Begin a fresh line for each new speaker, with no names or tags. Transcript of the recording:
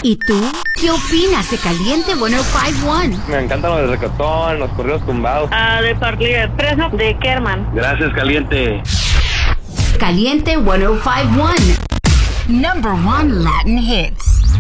¿Y tú? ¿Qué opinas de Caliente 105.1?
Me encantan los de reggaetón, los corridos tumbados.
De Parlier, Fresno, de Kerman.
Gracias, Caliente.
Caliente 105.1. Number 1 Latin hits.